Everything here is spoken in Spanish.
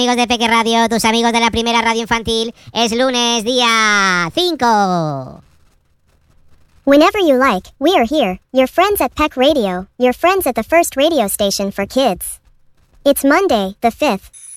amigos de Peque Radio, tus amigos de la primera radio infantil. Es lunes, día 5. Whenever you like, we are here, your friends at Peck Radio, your friends at the first radio station for kids. It's Monday, the 5th.